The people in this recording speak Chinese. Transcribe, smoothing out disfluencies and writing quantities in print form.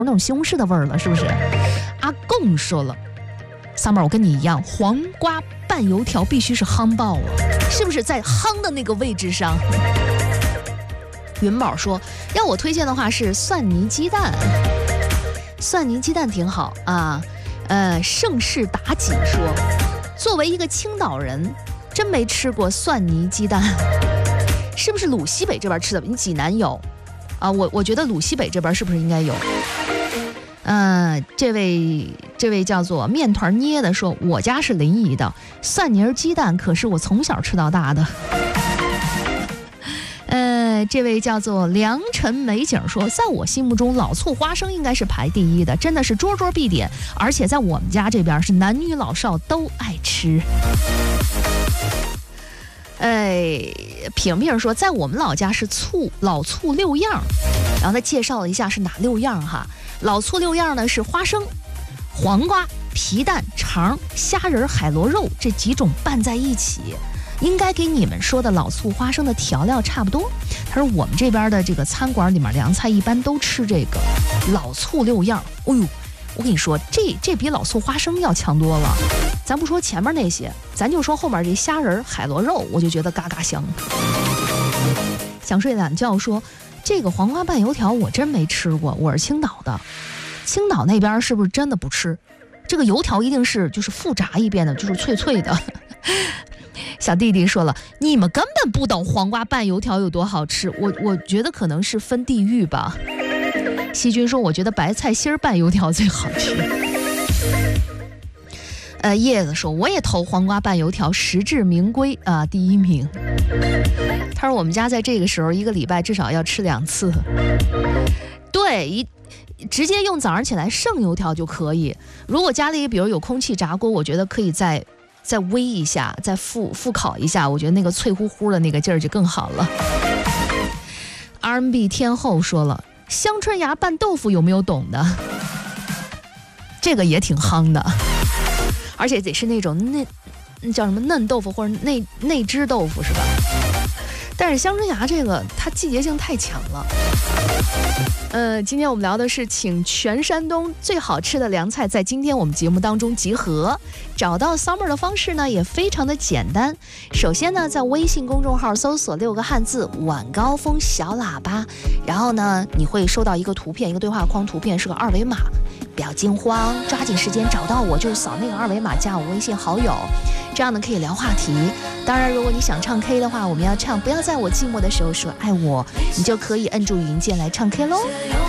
那种西红柿的味儿了，是不是？阿贡说了，Summer，我跟你一样，黄瓜拌油条必须是夯爆了，是不是在夯的那个位置上？云宝说，要我推荐的话是蒜泥鸡蛋，蒜泥鸡蛋挺好啊。盛世妲己说，作为一个青岛人，真没吃过蒜泥鸡蛋，是不是鲁西北这边吃的？你济南有啊？我觉得鲁西北这边是不是应该有？这位叫做面团捏的说，我家是临沂的，蒜泥鸡蛋可是我从小吃到大的。这位叫做良辰美景说，在我心目中老醋花生应该是排第一的，真的是桌桌必点，而且在我们家这边是男女老少都爱吃。平平说，在我们老家是老醋6样，然后他介绍了一下是哪6样哈。老醋6样呢是花生、黄瓜、皮蛋、肠、虾仁、海螺肉这几种拌在一起，应该给你们说的老醋花生的调料差不多。他说我们这边的这个餐馆里面凉菜一般都吃这个老醋6样。哎呦，我跟你说，这比老醋花生要强多了。咱不说前面那些，咱就说后面这虾仁、海螺肉，我就觉得嘎嘎香。想睡懒觉说，这个黄瓜拌油条我真没吃过，我是青岛的，青岛那边是不是真的不吃？这个油条一定是就是复炸一遍的，就是脆脆的。小弟弟说了，你们根本不懂黄瓜拌油条有多好吃，我觉得可能是分地域吧。细菌说，我觉得白菜心拌油条最好吃。叶子说，我也投黄瓜拌油条，实至名归啊，第1名。他说我们家在这个时候1个礼拜至少要吃2次。对，直接用早上起来剩油条就可以。如果家里比如有空气炸锅，我觉得可以再煨一下，再复烤一下，我觉得那个脆乎乎的那个劲儿就更好了。R&B 天后说了，香椿芽拌豆腐有没有懂的？这个也挺夯的，而且得是那种叫什么嫩豆腐或者内汁豆腐是吧？但是香椿芽这个它季节性太强了。今天我们聊的是请全山东最好吃的凉菜在今天我们节目当中集合。找到 Summer 的方式呢也非常的简单，首先呢在微信公众号搜索6个汉字晚高峰小喇叭，然后呢你会收到一个图片，一个对话框图片是个2维码，不要惊慌，抓紧时间找到我，就是扫那个2维码加我微信好友，这样呢可以聊话题。当然如果你想唱 K 的话，我们要唱不要在我寂寞的时候说爱我，你就可以摁住语音键来唱 K 咯。